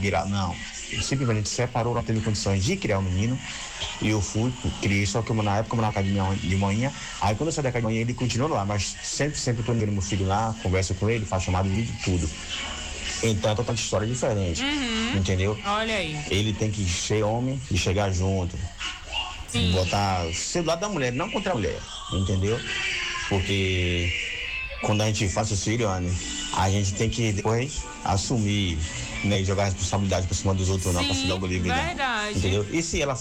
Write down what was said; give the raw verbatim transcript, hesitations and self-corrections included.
larguei lá, não. Ele simplesmente separou, não teve condições de criar o menino. E eu fui, criei, só que eu, na época eu morava de manhã, de manhã. Aí quando eu saí da casa de manhã, ele continuou lá, mas sempre, sempre eu tô vendo meu filho lá, converso com ele, faço chamada de vídeo, tudo. Então é totalmente história diferente, Uhum. entendeu? Olha aí. Ele tem que ser homem e chegar junto. Sim. Botar, ser do lado da mulher, não contra a mulher, entendeu? Porque quando a gente faz o filho, Anne, a gente tem que depois assumir, né, e jogar a responsabilidade por cima dos outros, não, pra se dar o livre, não. Verdade. Entendeu? E se ela